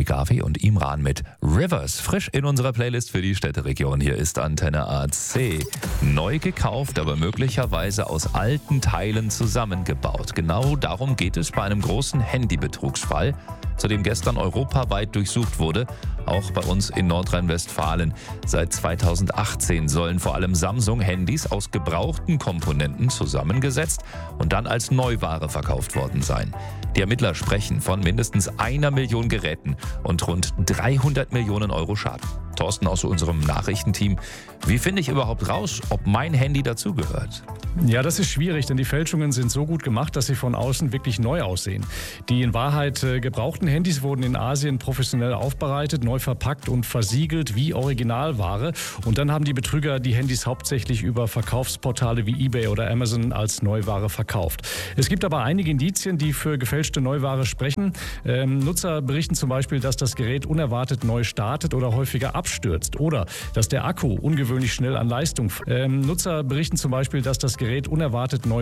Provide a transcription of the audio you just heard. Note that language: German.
Gavi und Imran mit Rivers. Frisch in unserer Playlist für die Städteregion. Hier ist Antenne AC. Neu gekauft, aber möglicherweise aus alten Teilen zusammengebaut. Genau darum geht es bei einem großen Handybetrugsfall, zu dem gestern europaweit durchsucht wurde. Auch bei uns in Nordrhein-Westfalen. Seit 2018 sollen vor allem Samsung-Handys aus gebrauchten Komponenten zusammengesetzt und dann als Neuware verkauft worden sein. Die Ermittler sprechen von mindestens 1 Million Geräten und rund 300 Millionen Euro Schaden. Thorsten aus unserem Nachrichtenteam. Wie finde ich überhaupt raus, ob mein Handy dazugehört? Ja, das ist schwierig, denn die Fälschungen sind so gut gemacht, dass sie von außen wirklich neu aussehen. Die in Wahrheit gebrauchten Handys wurden in Asien professionell aufbereitet, neu verpackt und versiegelt wie Originalware. Und dann haben die Betrüger die Handys hauptsächlich über Verkaufsportale wie eBay oder Amazon als Neuware verkauft. Es gibt aber einige Indizien, die für gefälschte Neuware sprechen. Nutzer berichten zum Beispiel, dass das Gerät unerwartet neu startet oder häufiger abstürzt oder dass der Akku ungewöhnlich schnell an Leistung. Nutzer berichten zum Beispiel, dass das Gerät unerwartet neu